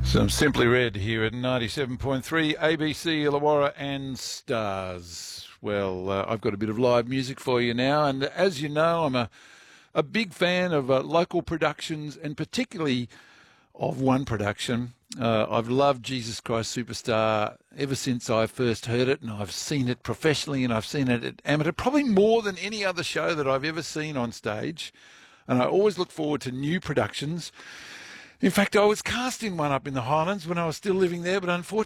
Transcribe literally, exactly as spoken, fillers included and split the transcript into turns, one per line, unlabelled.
Some Simply Red here at ninety-seven point three A B C Illawarra and Stars. Well, uh, I've got a bit of live music for you now, and as you know, I'm a, a big fan of uh, local productions, and particularly of one production. Uh, I've loved Jesus Christ Superstar ever since I first heard it, and I've seen it professionally and I've seen it at amateur, probably more than any other show that I've ever seen on stage. And I always look forward to new productions. In fact, I was cast in one up in the Highlands when I was still living there, but unfortunately